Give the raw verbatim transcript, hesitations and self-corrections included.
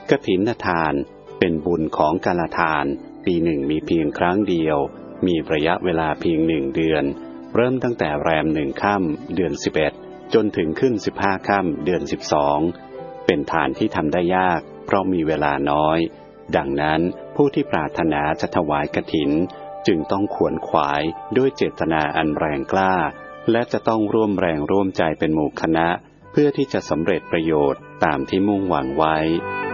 กฐินทานเป็นบุญของกาลทานปีหนึ่งมีเพียงครั้งเดียวมีระยะเวลาเพียงหนึ่งเดือนเริ่มตั้งแต่แรมหนึ่งค่ำเดือนสิบเอ็ดจนถึงขึ้นสิบห้าค่ำเดือนสิบสองเป็นทานที่ทำได้ยากเพราะมีเวลาน้อยดังนั้นผู้ที่ปรารถนาจะถวายกฐินจึงต้องขวนขวายด้วยเจตนาอันแรงกล้าและจะต้องร่วมแรงร่วมใจเป็นหมู่คณะเพื่อที่จะสำเร็จประโยชน์ตามที่มุ่งหวังไว้